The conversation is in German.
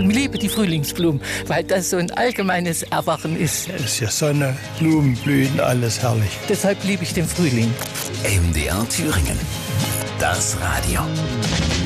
liebe die Frühlingsblumen, weil das so ein allgemeines Erwachen ist. Es ist ja Sonne, Blumen, Blüten, alles herrlich. Deshalb liebe ich den Frühling. MDR Thüringen. Das Radio.